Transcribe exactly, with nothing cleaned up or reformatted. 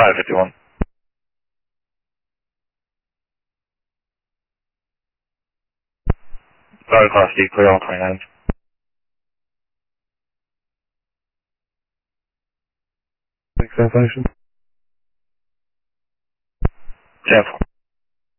five fifty-one. Sorry, Class D, clear all twenty-nines. Six cancellation. Cancel.